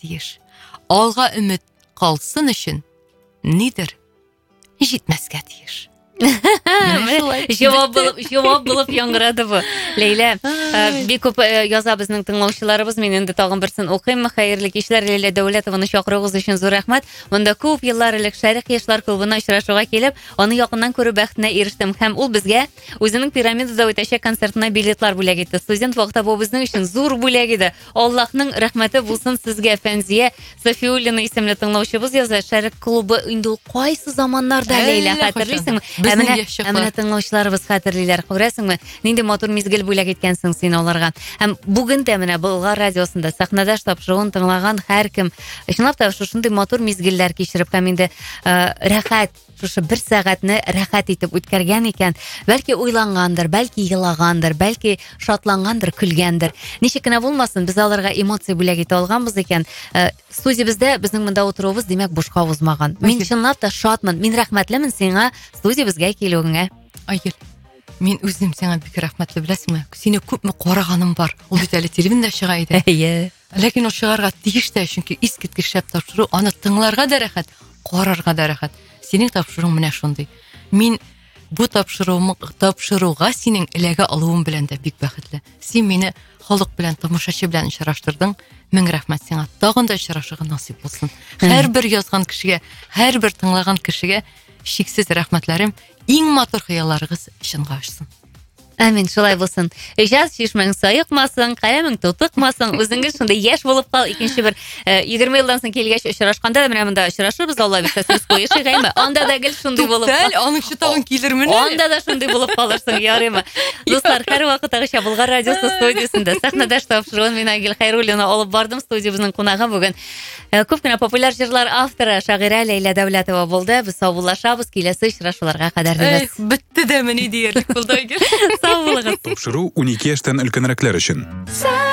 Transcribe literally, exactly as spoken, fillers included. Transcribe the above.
тиеш. Алга өмет калсын өчен нидер җитмәскә тиеш. Җавап булып, җавап булып яңгырады бу. Ләйлә, бик күп яза безнең тыңлаучыларыбыз, мин инде тагын берсен укыйм. Хәерле кичләр, Ләйлә Дәүләтованы чакыруыгыз өчен зур рәхмәт. Монда күп еллар элек Шәрык яшьләр клубына очрашуга килеп, аны якыннан күрү бәхетенә ирештем һәм ул безгә үзенең пирамидада үтәчәк концертына билетлар бүләк итте. Студент вакытта бу безнең өчен зур бүләк иде. Аллаһның рәхмәте булсын сезгә, Фәнзия Софиуллина исемле тыңлаучыбыз яза. Шәрык клубы инде ул кайсы заманнарда, Ләйлә, хәтерлисеңме? Әмәнә тыңлаучыларыбыз хәтерлиләр, күрәсеңме? Нинди матур мизгел бүләк иткәнсең син аларга. Һәм бүген дә менә Болгар радиосында сәхнәдә тапшыруын тыңлаган һәркем чынлап та шушындый матур мизгелләр кичереп һәм инде рәхәт, шушы бер сәгатьне рәхәт итеп үткәргән икән. Бәлки уйлангандыр, бәлки елагандыр, бәлки шатлангандыр, көлгәндер. Ничек кенә булмасын, без аларга эмоция бүләк итә алганбыз икән. Студиябездә безнең монда утыруыбыз димәк бушка узмаган. Мин чынлап та шатмын. Мин рәхмәтлемен сиңа студиябезгә килүеңә. Айгөл, мин үзем сиңа бик рәхмәтле, беләсеңме? Сине күпме караганым бар. Ул бит әле телевизионда чыга иде. Әйе. Ләкин ул чыгарга тиеш тә, чөнки искиткеч шәп тапшыру, аны тыңларга да рәхәт, карарга да рәхәт. Синең тапшыруың менә шундый. Мин бу тапшыруым тапшыруга синең эләгә алуым белән дә бик бәхетле. Син мине халык белән, тамашачы белән очраштырдың. Мең рәхмәт сиңа. Тагын да очрашырга насыйп булсын. Һәрбер язган кешегә, һәрбер тыңлаган кешегә шиксез рәхмәтләрем. Иң матур хыялларыгыз чынга ашсын. Амин, шулай булсын. Җаз чишмәң сайыкмасын, каләмең тутыкмасын, үзеңгә шундый яшь булып кал. Икенче бер егерме елдан соң килгәч очрашканда да менә монда очрашырбыз, Алла бирсә, сез куешыгаймы? Анда да гел шундый булып кал. Тәл, аның чытагын килермене? Анда да шундый булып калырсың, ярыймы? Дуслар, һәр вакытыгыча Болгар радиосы студиясендә сәхнәдә тапшыруын мин Айгөл Хәйруллина алып бардым. Студиябызның кунагы бүген күп кенә популяр җырлар авторы шагыйрә Ләйлә Дәүләтова булды. Без саубуллашабыз, киләсе очрашуларга кадәр дибез. Бетте дә менә диярлек булды, Айгөл. Сау булыгыз. Тапшыру унике яшьтән өлкәнрәкләр өчен.